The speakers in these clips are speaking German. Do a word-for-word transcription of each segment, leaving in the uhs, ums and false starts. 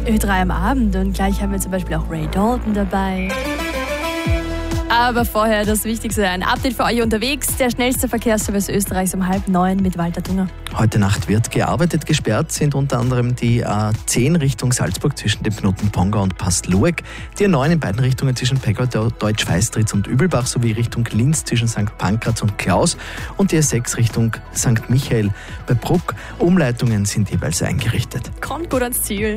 Ö drei am Abend und gleich haben wir zum Beispiel auch Ray Dalton dabei. Aber vorher das Wichtigste, ein Update für euch unterwegs. Der schnellste Verkehrsservice Österreichs um halb neun mit Walter Dunger. Heute Nacht wird gearbeitet. Gesperrt sind unter anderem die A zehn Richtung Salzburg zwischen dem Knoten Ponga und Pastlueck, die A neun in beiden Richtungen zwischen Pegau, Deutsch-Feistritz und Übelbach sowie Richtung Linz zwischen Sankt Pankraz und Klaus und die A sechs Richtung Sankt Michael bei Bruck. Umleitungen sind jeweils eingerichtet. Kommt gut ans Ziel.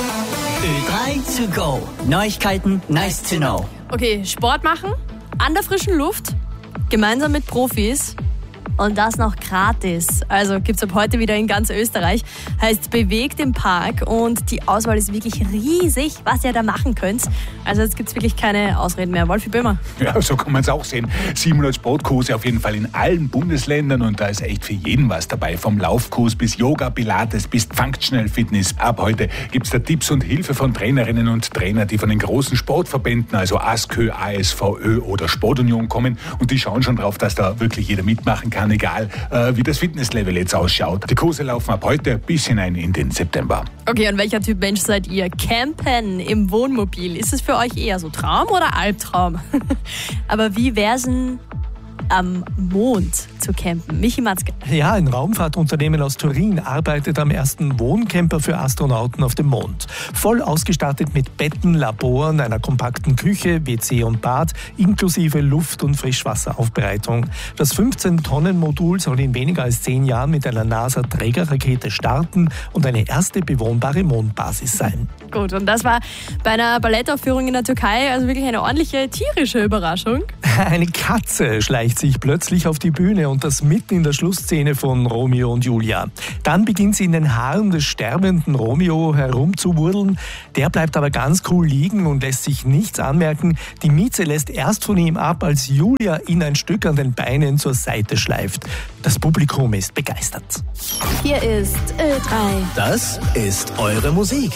Ö drei to go. Neuigkeiten, nice to know. Okay, Sport machen, an der frischen Luft, gemeinsam mit Profis und das noch gratis. Also gibt's ab heute wieder in ganz Österreich. Heißt bewegt im Park und die Auswahl ist wirklich riesig, was ihr da machen könnt. Also jetzt gibt's wirklich keine Ausreden mehr. Wolfi Böhmer. Ja, so kann man es auch sehen. siebenhundert Sportkurse auf jeden Fall in allen Bundesländern und da ist echt für jeden was dabei. Vom Laufkurs bis Yoga, Pilates bis Functional Fitness. Ab heute gibt's da Tipps und Hilfe von Trainerinnen und Trainern, die von den großen Sportverbänden, also ASKÖ, A S V Ö oder Sportunion kommen und die schauen schon drauf, dass da wirklich jeder mitmachen kann, egal äh, wie das Fitnesslevel jetzt ausschaut. Die Kurse laufen ab heute bis hinein in den September. Okay, und welcher Typ Mensch seid ihr? Campen im Wohnmobil. Ist es für euch eher so Traum oder Albtraum? Aber wie wär's denn am Mond zu campen? Michi Matzke. Ja, ein Raumfahrtunternehmen aus Turin arbeitet am ersten Wohncamper für Astronauten auf dem Mond. Voll ausgestattet mit Betten, Laboren, einer kompakten Küche, W C und Bad, inklusive Luft- und Frischwasseraufbereitung. Das fünfzehn-Tonnen-Modul soll in weniger als zehn Jahren mit einer NASA-Trägerrakete starten und eine erste bewohnbare Mondbasis sein. Gut, und das war bei einer Ballettaufführung in der Türkei also wirklich eine ordentliche tierische Überraschung. Eine Katze schleicht sich plötzlich auf die Bühne und das mitten in der Schlussszene von Romeo und Julia. Dann beginnt sie in den Haaren des sterbenden Romeo herumzuwurdeln. Der bleibt aber ganz cool liegen und lässt sich nichts anmerken. Die Mieze lässt erst von ihm ab, als Julia ihn ein Stück an den Beinen zur Seite schleift. Das Publikum ist begeistert. Hier ist Ö drei. Das ist eure Musik.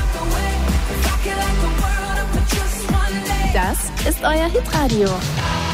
Das ist euer Hitradio.